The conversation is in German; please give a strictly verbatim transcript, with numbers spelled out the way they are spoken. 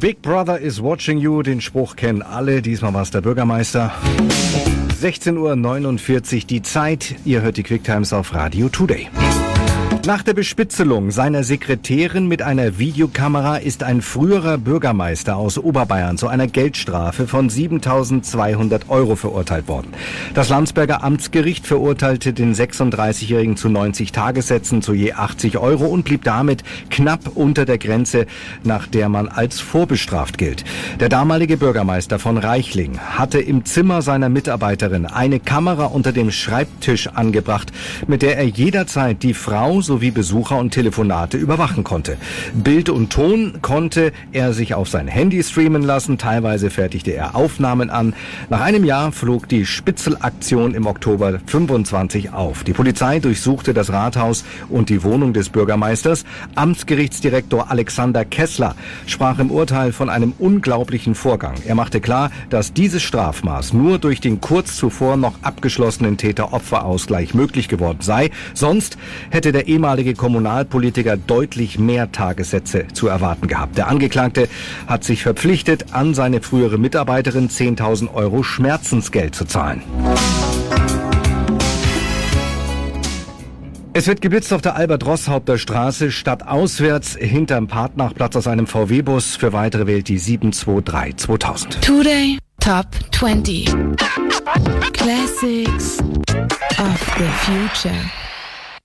Big Brother is watching you, den Spruch kennen alle, diesmal war es der Bürgermeister. sechzehn Uhr neunundvierzig die Zeit, ihr hört die Quicktimes auf Radio Today. Nach der Bespitzelung seiner Sekretärin mit einer Videokamera ist ein früherer Bürgermeister aus Oberbayern zu einer Geldstrafe von siebentausendzweihundert Euro verurteilt worden. Das Landsberger Amtsgericht verurteilte den sechsunddreißigjährigen zu neunzig Tagessätzen zu je achtzig Euro und blieb damit knapp unter der Grenze, nach der man als vorbestraft gilt. Der damalige Bürgermeister von Reichling hatte im Zimmer seiner Mitarbeiterin eine Kamera unter dem Schreibtisch angebracht, mit der er jederzeit die Frau sowie Besucher und Telefonate überwachen konnte. Bild und Ton konnte er sich auf sein Handy streamen lassen, teilweise fertigte er Aufnahmen an. Nach einem Jahr flog die Spitzelaktion im Oktober fünfundzwanzig auf. Die Polizei durchsuchte das Rathaus und die Wohnung des Bürgermeisters. Amtsgerichtsdirektor Alexander Kessler sprach im Urteil von einem unglaublichen Vorgang. Er machte klar, dass dieses Strafmaß nur durch den kurz zuvor noch abgeschlossenen Täter-Opfer-Ausgleich möglich geworden sei. Sonst hätte der ehemalige Kommunalpolitiker deutlich mehr Tagessätze zu erwarten gehabt. Der Angeklagte hat sich verpflichtet, an seine frühere Mitarbeiterin zehntausend Euro Schmerzensgeld zu zahlen. Es wird geblitzt auf der Albert-Roßhaupter Straße, stadtauswärts, hinterm Partnachplatz aus einem V W-Bus. Für weitere wählt die sieben zwei drei zweitausend. Today Top zwanzig. Classics of the Future.